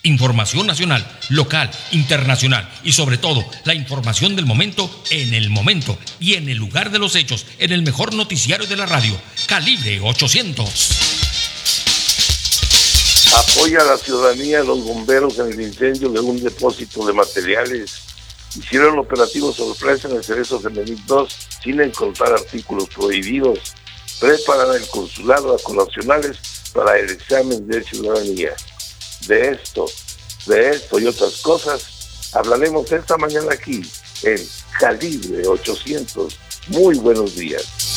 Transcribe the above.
Información nacional, local, internacional y sobre todo la información del momento en el momento y en el lugar de los hechos en el mejor noticiario de la radio, Calibre 800. Apoya a la ciudadanía los bomberos en el incendio de un depósito de materiales. Hicieron operativo sorpresa en el Cerezo Femenil 2 sin encontrar artículos prohibidos. Preparan el consulado a connacionales para el examen de ciudadanía. De esto y otras cosas hablaremos esta mañana aquí en Calibre 800. Muy buenos días.